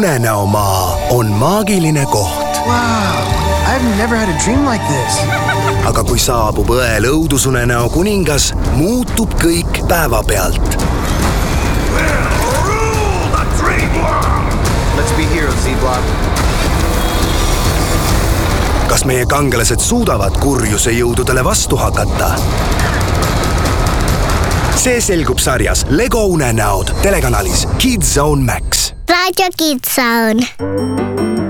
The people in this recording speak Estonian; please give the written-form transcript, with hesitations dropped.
Unenäomaa on maagiline koht. Wow, I've never had a dream like this. Aga kui saabub õel õudusunenäo kuningas, muutub kõik päevapealt. Let's be heroes, Z-Block. Kas meie kangelased suudavad kurjuse jõududele vastu hakata? See selgub sarjas Lego unenäod telekanalis Kids Zone Max. Radio Kids Zone.